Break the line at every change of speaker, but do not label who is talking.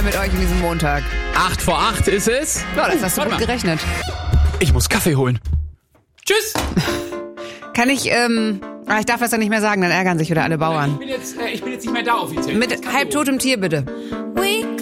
mit euch in diesem Montag.
7:08 ist es.
Ja, das hast du gut gerechnet.
Ich muss Kaffee holen. Tschüss.
Kann ich, ich darf das ja nicht mehr sagen, dann ärgern sich wieder alle Bauern.
Ich bin jetzt nicht mehr da offiziell.
Mit halbtotem Tier bitte.